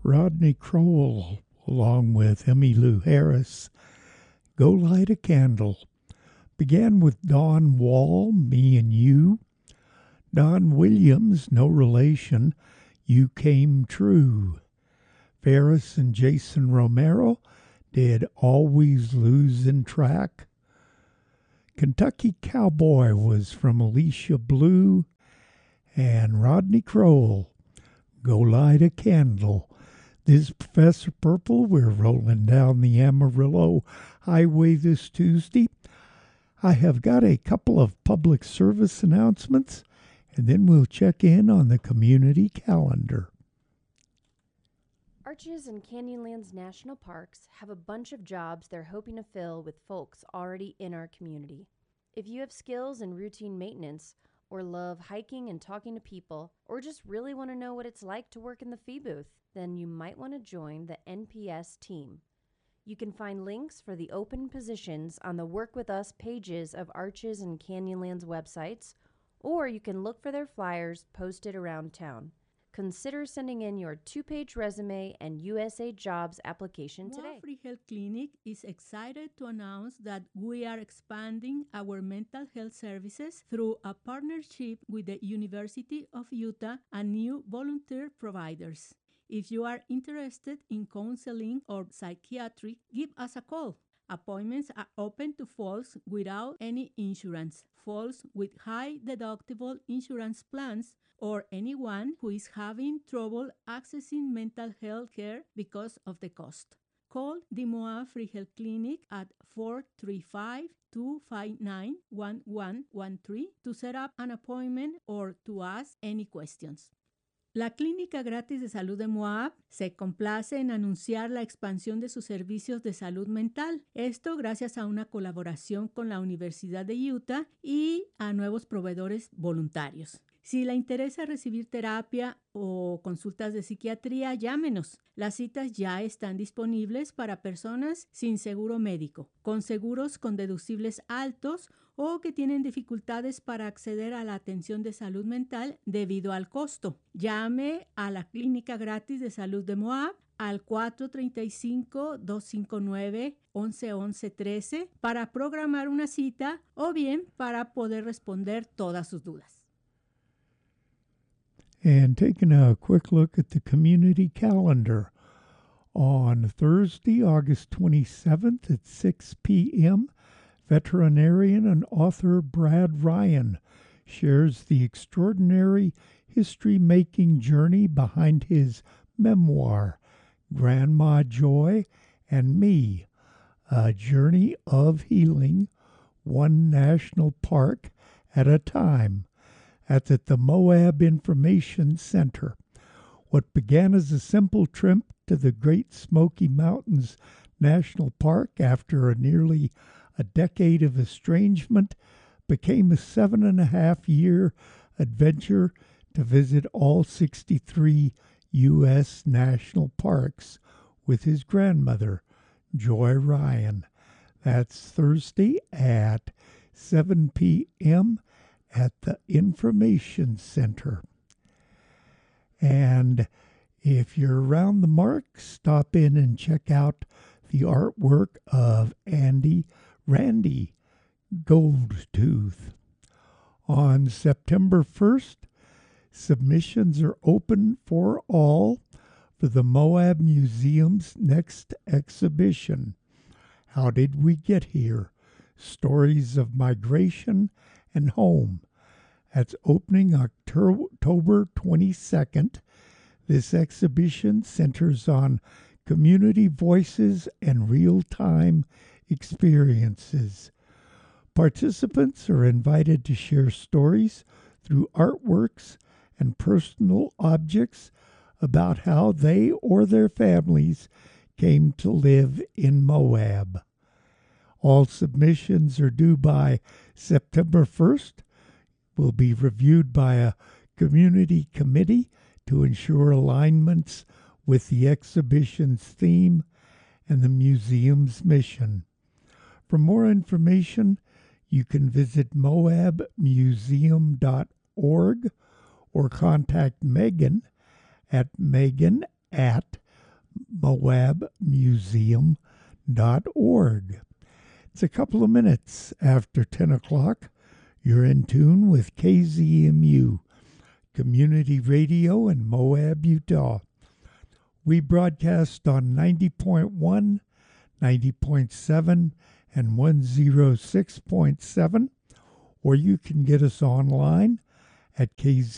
Rodney Crowell, along with Emmylou Harris, Go Light a Candle, began with Don Wall, Me and You. Don Williams, no relation, You Came True. Ferris and Jason Romero did Always Losing Track. Kentucky Cowboy was from Alicia Blue, and Rodney Crowell, Go Light a Candle. This is Professor Purple. We're rolling down the Amarillo Highway this Tuesday. I have got a couple of public service announcements, and then we'll check in on the community calendar. Arches and Canyonlands National Parks have a bunch of jobs they're hoping to fill with folks already in our community. If you have skills in routine maintenance, or love hiking and talking to people, or just really want to know what it's like to work in the fee booth, then you might want to join the NPS team. You can find links for the open positions on the Work With Us pages of Arches and Canyonlands websites, or you can look for their flyers posted around town. Consider sending in your 2-page resume and USA Jobs application today. Moa Free Health Clinic is excited to announce that we are expanding our mental health services through a partnership with the University of Utah and new volunteer providers. If you are interested in counseling or psychiatry, give us a call. Appointments are open to folks without any insurance, folks with high deductible insurance plans, or anyone who is having trouble accessing mental health care because of the cost. Call the Moa Free Health Clinic at 435-259-1113 to set up an appointment or to ask any questions. La Clínica Gratis de Salud de Moab se complace en anunciar la expansión de sus servicios de salud mental. Esto gracias a una colaboración con la Universidad de Utah y a nuevos proveedores voluntarios. Si le interesa recibir terapia o consultas de psiquiatría, llámenos. Las citas ya están disponibles para personas sin seguro médico, con seguros con deducibles altos o que tienen dificultades para acceder a la atención de salud mental debido al costo. Llame a la Clínica Gratis de Salud de Moab al 435-259-1113 para programar una cita o bien para poder responder todas sus dudas. And taking a quick look at the community calendar. On Thursday, August 27th at 6 p.m., veterinarian and author Brad Ryan shares the extraordinary history-making journey behind his memoir, Grandma Joy and Me, A Journey of Healing, One National Park at a Time, at the Moab Information Center. What began as a simple trip to the Great Smoky Mountains National Park after nearly a decade of estrangement became a 7.5-year adventure to visit all 63 U.S. national parks with his grandmother, Joy Ryan. That's Thursday at 7 p.m. at the Information Center. And if you're around the mark, stop in and check out the artwork of Randy Goldtooth. On September 1st, submissions are open for all for the Moab Museum's next exhibition, How Did We Get Here? Stories of Migration and Home. That's opening October 22nd. This exhibition centers on community voices and real-time experiences. Participants are invited to share stories through artworks and personal objects about how they or their families came to live in Moab. All submissions are due by September 1st, will be reviewed by a community committee to ensure alignments with the exhibition's theme and the museum's mission. For more information, you can visit moabmuseum.org or contact Megan at moabmuseum.org. It's a couple of minutes after 10 o'clock. You're in tune with KZMU, Community Radio in Moab, Utah. We broadcast on 90.1, 90.7, and 106.7, or you can get us online at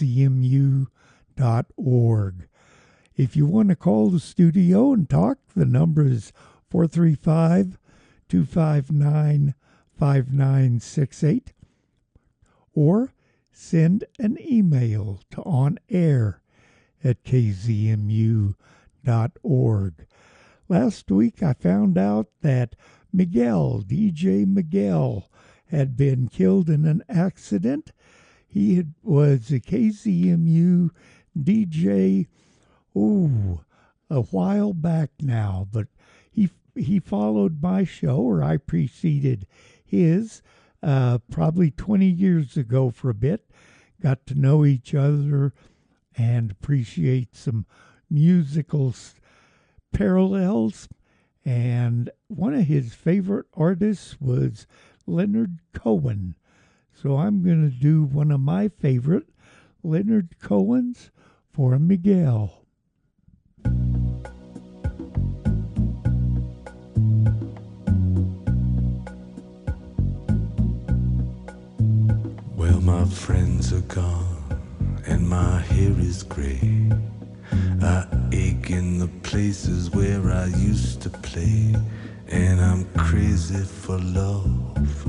kzmu.org. If you want to call the studio and talk, the number is 435-259-5968, or send an email to onair@kzmu.org. Last week I found out that DJ Miguel, had been killed in an accident. He was a KZMU DJ, a while back now, but he followed my show, or I preceded his, probably 20 years ago for a bit. Got to know each other and appreciate some musical parallels. And one of his favorite artists was Leonard Cohen. So I'm going to do one of my favorite Leonard Cohen's for Miguel. Well, my friends are gone and my hair is gray. I ache in the places where I used to play, and I'm crazy for love.